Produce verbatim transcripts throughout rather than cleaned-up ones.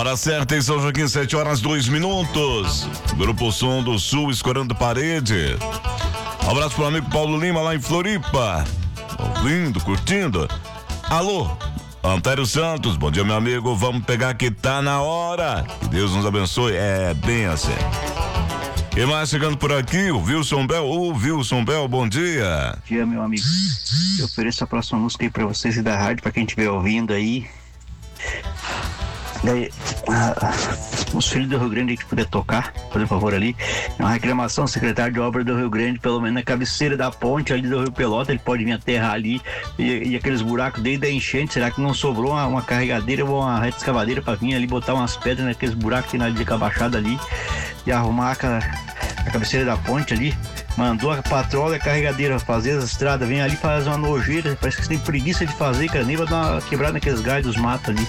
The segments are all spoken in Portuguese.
Hora certa em São Joaquim, sete horas, dois minutos. Grupo Som do Sul, escorando parede. Um abraço pro amigo Paulo Lima, lá em Floripa. Ouvindo, curtindo. Alô, Antério Santos, bom dia, meu amigo. Vamos pegar que tá na hora. Que Deus nos abençoe. É bem assim. E mais chegando por aqui, o Wilson Bel. Ô, Wilson Bel, bom dia. Bom dia, meu amigo. Eu ofereço a próxima música aí pra vocês e da rádio, pra quem estiver ouvindo aí. Daí, ah, os filhos do Rio Grande que puder tocar, por favor, ali. É uma reclamação, secretário de obra do Rio Grande, pelo menos na cabeceira da ponte ali do Rio Pelota, ele pode vir aterrar ali e, e aqueles buracos desde a enchente. Será que não sobrou uma, uma carregadeira ou uma reta escavadeira pra vir ali botar umas pedras naqueles buracos que tem na cabaixada ali e arrumar a, a cabeceira da ponte ali? Mandou a patroa e a carregadeira fazer as estradas, vem ali fazer uma nojeira, parece que você tem preguiça de fazer, cara, nem vai dar uma quebrada naqueles galhos dos matos ali.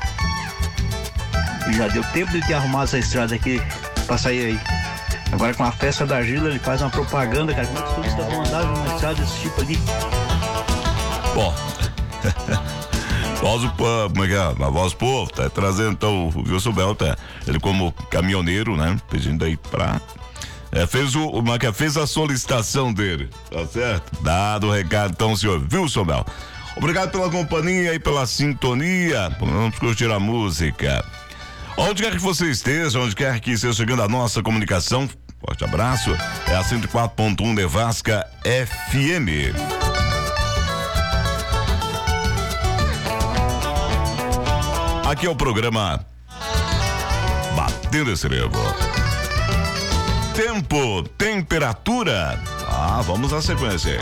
Já deu tempo de ter arrumado essa estrada aqui pra sair aí. Agora com a festa da Gila ele faz uma propaganda, cara. Como é que os turistas vão andar numa estrada desse tipo ali? Bom, voz do povo, como é que é? A voz do povo, tá trazendo então o Wilson Bel, tá? Ele como caminhoneiro, né? Pedindo aí pra. É, fez o, o que fez a solicitação dele, tá certo? Dado o recado, então, senhor Wilson Bel. Obrigado pela companhia e pela sintonia. Vamos curtir a música. Onde quer que você esteja, onde quer que esteja chegando a nossa comunicação, forte abraço, é a cento e quatro ponto um Nevasca F M. Aqui é o programa Batendo esse Levo. Tempo, temperatura. Ah, vamos à sequência.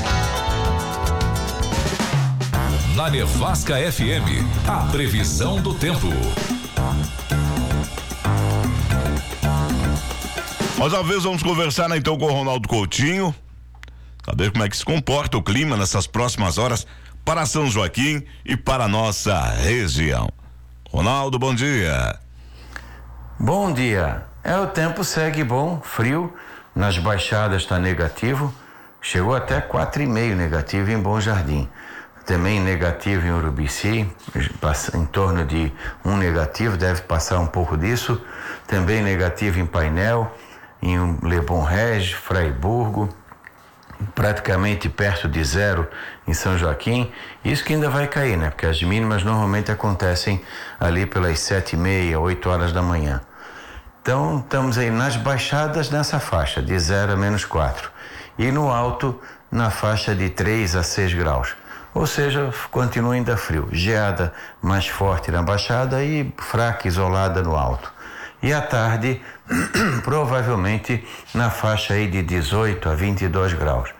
Na Nevasca F M, a previsão do tempo. Mais uma vez vamos conversar, né, então, com o Ronaldo Coutinho, saber como é que se comporta o clima nessas próximas horas para São Joaquim e para a nossa região. Ronaldo, bom dia. Bom dia. É, o tempo segue bom, frio, nas baixadas está negativo, chegou até quatro e meio negativo em Bom Jardim. Também negativo em Urubici, em torno de um negativo, deve passar um pouco disso. Também negativo em Painel, em Lebon Regi, Fraiburgo, praticamente perto de zero em São Joaquim. Isso que ainda vai cair, né? Porque as mínimas normalmente acontecem ali pelas sete e meia, oito horas da manhã. Então, estamos aí nas baixadas nessa faixa, de zero a menos quatro. E no alto, na faixa de três a seis graus. Ou seja, continua ainda frio. Geada mais forte na baixada e fraca, isolada no alto. E à tarde, provavelmente na faixa aí de dezoito a vinte e dois graus.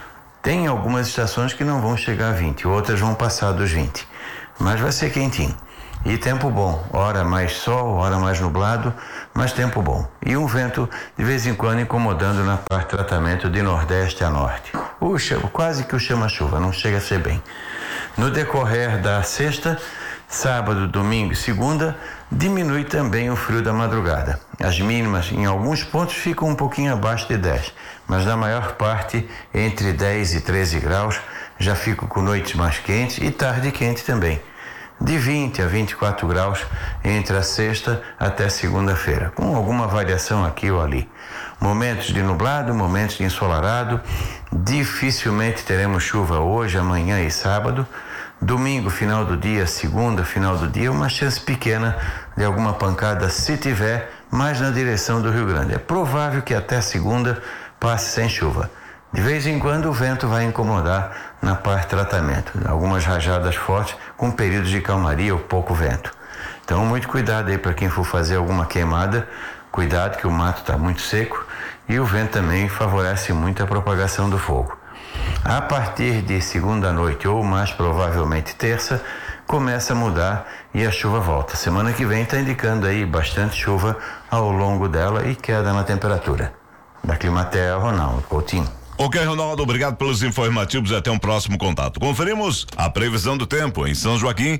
Tem algumas estações que não vão chegar a vinte, outras vão passar dos vinte. Mas vai ser quentinho. E tempo bom, hora mais sol, hora mais nublado, mas tempo bom. E um vento de vez em quando incomodando na parte de tratamento de nordeste a norte. Puxa, quase que o chama-chuva, não chega a ser bem. No decorrer da sexta, sábado, domingo e segunda, diminui também o frio da madrugada. As mínimas em alguns pontos ficam um pouquinho abaixo de dez, mas na maior parte entre dez e treze graus, já fico com noites mais quentes e tarde quente também. De vinte a vinte e quatro graus entre a sexta até segunda-feira, com alguma variação aqui ou ali. Momentos de nublado, momentos de ensolarado, dificilmente teremos chuva hoje, amanhã e sábado. Domingo, final do dia, segunda, final do dia, uma chance pequena de alguma pancada, se tiver, mais na direção do Rio Grande. É provável que até segunda passe sem chuva. De vez em quando o vento vai incomodar na parte de tratamento. Algumas rajadas fortes com períodos de calmaria ou pouco vento. Então, muito cuidado aí para quem for fazer alguma queimada. Cuidado que o mato está muito seco e o vento também favorece muito a propagação do fogo. A partir de segunda noite ou mais provavelmente terça, começa a mudar e a chuva volta. Semana que vem está indicando aí bastante chuva ao longo dela e queda na temperatura. Da Climatea, Ronaldo Coutinho. Ok, Ronaldo, obrigado pelos informativos e até um próximo contato. Conferimos a previsão do tempo em São Joaquim,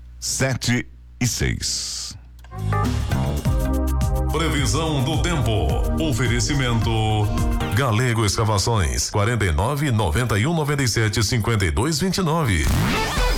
sete e seis. Previsão do tempo. Oferecimento Galego Escavações, quarenta e nove, noventa e um, noventa e sete, cinquenta e dois, vinte e nove.